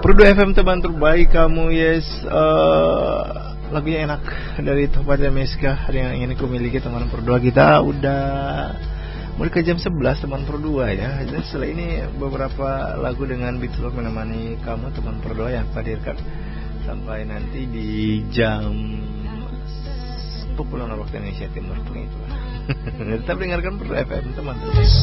Perdu FM teman terbaik kamu, yes. Lagunya enak dari Topat MSK yang ingin ku miliki teman Perdua. Kita udah mulai ke jam 11 teman Perdua ya. Dan setelah ini beberapa lagu dengan beat rock menemani kamu teman Perdua yang hadirkan sampai nanti di jam 10 waktu Indonesia Timur. Tetap dengarkan Perdua FM teman terbaik.